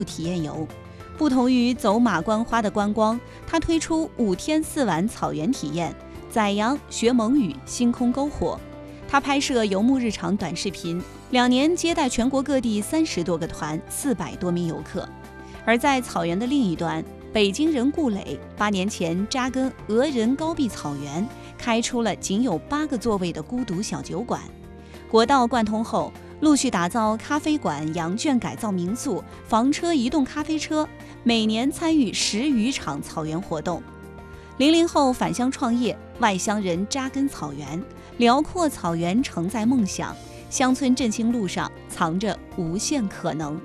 体验游。不同于走马观花的观光，它推出5天4晚草原体验，宰羊、学蒙语、星空篝火。它拍摄游牧日常短视频，2年接待全国各地30多个团，400多名游客。而在草原的另一端，北京人顾磊8年前扎根俄人高壁草原，开出了仅有8个座位的孤独小酒馆。国道贯通后，陆续打造咖啡馆、羊圈改造民宿、房车移动咖啡车，每年参与10余场草原活动。00后返乡创业，外乡人扎根草原，辽阔草原承载梦想，乡村振兴路上藏着无限可能。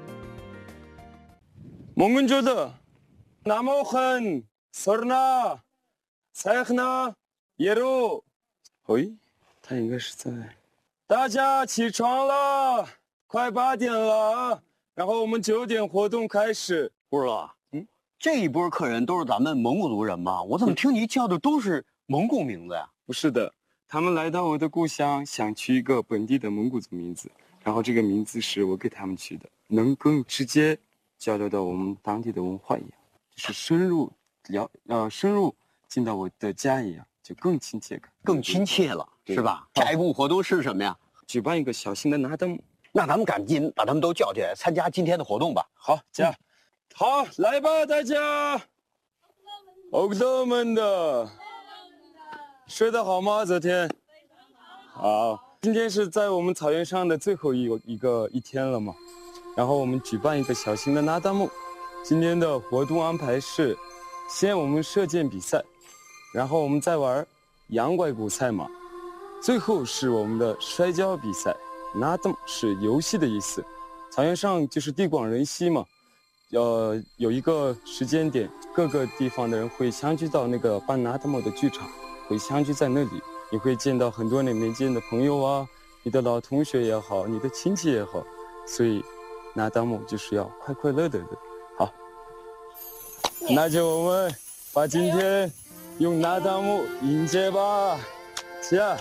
몽군조드 나무한 설나 사야나 예로 어이 他应该是在大家起床了，快8点了，然后我们9点活动开始。 不是吧？这一波客人都是咱们蒙古族人吗？我怎么听你叫的都是蒙古名字呀？ 不是的，他们来到我的故乡，想取一个本地的蒙古族名字，然后这个名字是我给他们取的，能更直接交流到我们当地的文化一样，就是深入进到我的家一样，就更亲切感， 更亲切了，是吧？下一步活动是什么呀？ 举办一个小型的拿灯。 那咱们赶紧把他们都叫起来参加今天的活动吧。 好，好，来吧，大家。欧哥们的，睡得好吗？昨天？好，今天是在我们草原上的最后一天了嘛。然后我们举办一个小型的拿弹幕。今天的活动安排是，先我们射箭比赛，然后我们再玩羊拐骨赛马，最后是我们的摔跤比赛。拿弹是游戏的意思，草原上就是地广人稀嘛，有一个时间点，各个地方的人会相聚到那个办拿弹幕的剧场，会相聚在那里，你会见到很多你没见的朋友啊，你的老同学也好，你的亲戚也好，所以拿弹幕就是要快快乐乐的。好，那就我们把今天用拿弹幕迎接吧，加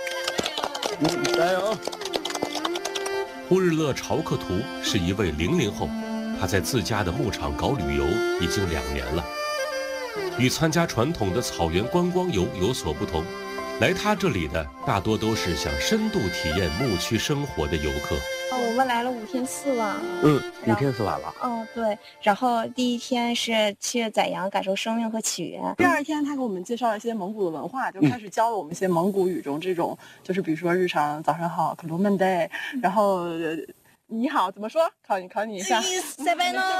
油！ 呼日勒朝克图是一位00后，他在自家的牧场搞旅游已经2年了。与参加传统的草原观光游有所不同，来他这里的大多都是想深度体验牧区生活的游客。 我们来了5天4晚。 5天4晚了。 对。然后第1天是去宰羊，感受生命和起源。 第2天他给我们介绍了一些蒙古的文化，就开始教了我们一些蒙古语中这种，就是比如说日常早上好 k 鲁 day， 然后你好怎么说？考你一下。 塞拜诺。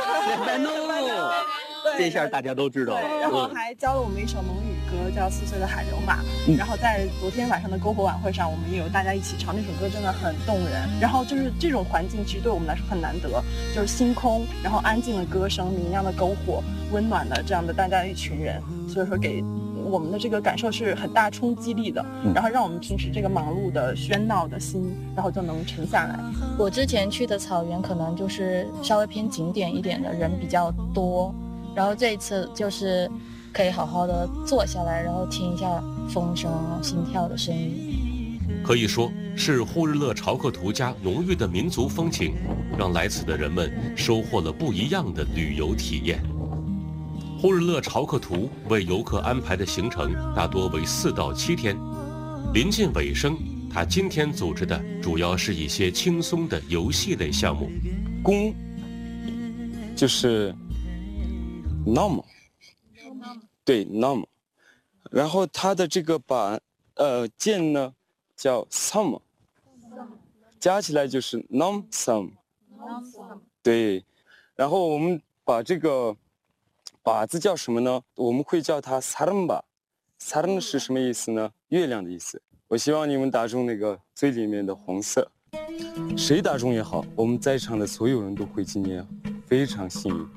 这下大家都知道了。 对，然后还教了我们一首蒙语歌，叫《4岁的海牛马》。然后在昨天晚上的篝火晚会上，我们也有大家一起唱那首歌，真的很动人。然后就是这种环境，其实对我们来说很难得，就是星空，然后安静的歌声，明亮的篝火，温暖的这样的大家一群人，所以说给我们的这个感受是很大冲击力的，然后让我们平时这个忙碌的喧闹的心，然后就能沉下来。 我之前去的草原可能就是稍微偏景点一点的，人比较多，然后这一次就是可以好好的坐下来，然后听一下风声、心跳的声音。 可以说是呼日勒朝克图家浓郁的民族风情，让来此的人们收获了不一样的旅游体验。呼日勒朝克图为游客安排的行程大多为4到7天，临近尾声，他今天组织的主要是一些轻松的游戏类项目。 弓就是 normal， 对 normal， 然后它的这个箭呢叫 sum， 加起来就是 nom sum， 对，然后我们把这个靶子叫什么呢？我们会叫它 saramba。saramba 是什么意思呢？月亮的意思。我希望你们打中那个最里面的红色，谁打中也好，我们在场的所有人都会今年非常幸运。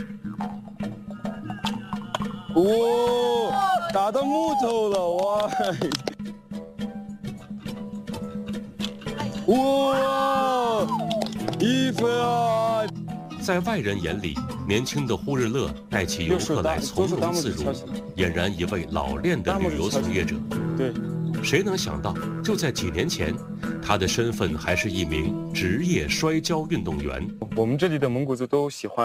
打到木头了，哇！1分啊！ 在外人眼里，年轻的呼日勒带起游客来从容自如，俨然一位老练的旅游从业者。 对， 谁能想到，就在几年前，他的身份还是一名职业摔跤运动员。 我们这里的蒙古族都喜欢